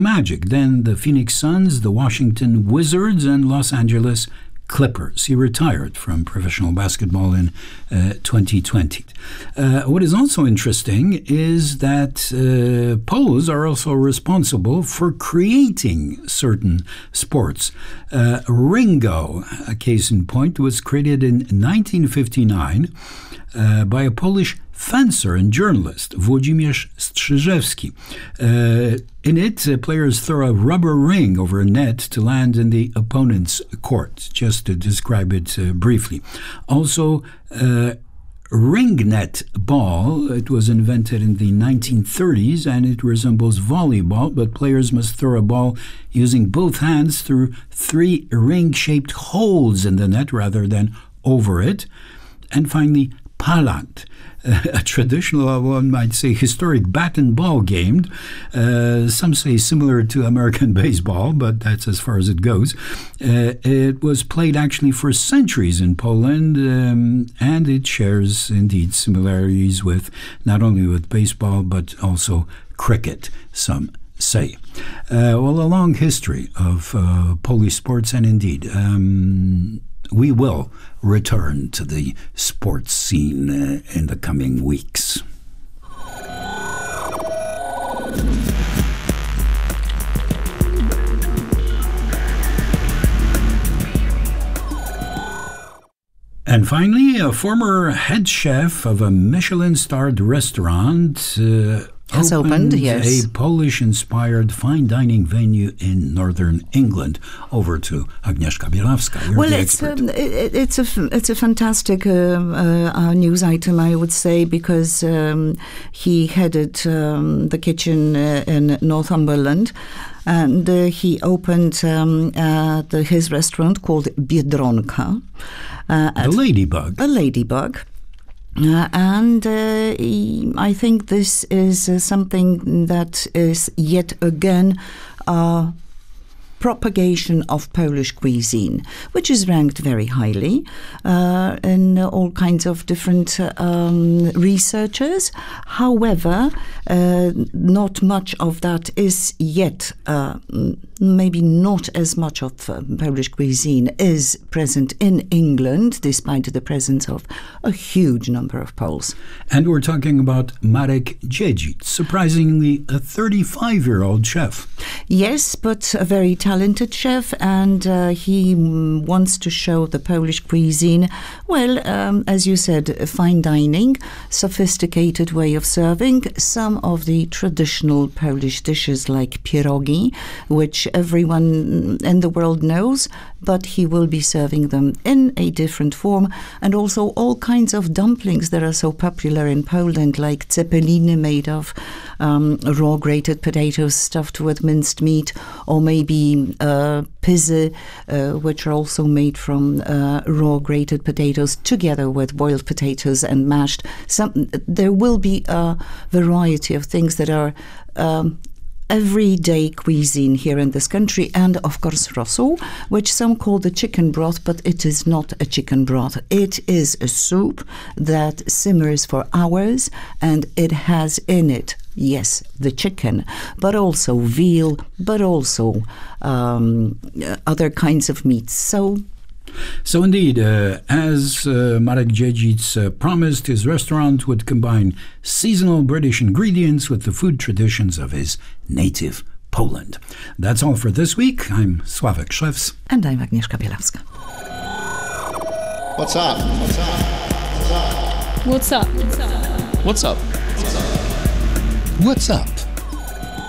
Magic, then the Phoenix Suns, the Washington Wizards, and Los Angeles Clippers. He retired from professional basketball in 2020. What is also interesting is that Poles are also responsible for creating certain sports. Ringo, a case in point, was created in 1959 by a Polish fencer and journalist, Włodzimierz Strzyżewski. In it, players throw a rubber ring over a net to land in the opponent's court, just to describe it briefly. Also, ringnet ball, it was invented in the 1930s and it resembles volleyball, but players must throw a ball using both hands through 3 ring-shaped holes in the net rather than over it. And finally, palant, a traditional, one might say, historic bat and ball game. Some say similar to American baseball, but that's as far as it goes. It was played actually for centuries in Poland, and it shares indeed similarities with not only with baseball but also cricket, some say. Well, a long history of Polish sports, and indeed we will return to the sports scene in the coming weeks. And finally, a former head chef of a Michelin-starred restaurant has opened, yes. A Polish-inspired fine dining venue in northern England. Over to Agnieszka Bielawska. You're the expert. It's a fantastic news item, I would say, because he headed the kitchen in Northumberland. And he opened his restaurant called Biedronka. The Ladybug. A Ladybug. And I think this is something that is yet again propagation of Polish cuisine, which is ranked very highly in all kinds of different researchers. However, not much of that is yet, maybe not as much of Polish cuisine is present in England, despite the presence of a huge number of Poles. And we're talking about Marek Dziedzic, surprisingly a 35-year-old chef. Yes, but a very talented chef, and he wants to show the Polish cuisine, well, as you said, fine dining, sophisticated way of serving, some of the traditional Polish dishes like pierogi, which everyone in the world knows, but he will be serving them in a different form, and also all kinds of dumplings that are so popular in Poland, like cepeliny made of raw grated potatoes stuffed with minced meat, or maybe pyzy, which are also made from raw grated potatoes together with boiled potatoes and mashed. There will be a variety of things that are everyday cuisine here in this country, and of course rosół, which some call the chicken broth, but it is not a chicken broth. It is a soup that simmers for hours, and it has in it, yes, the chicken, but also veal, but also other kinds of meats. So indeed, as Marek Dziedzic promised, his restaurant would combine seasonal British ingredients with the food traditions of his native Poland. That's all for this week. I'm Sławek Szewc. And I'm Agnieszka Bielawska. What's up? What's up? What's up? What's up? What's up? What's up?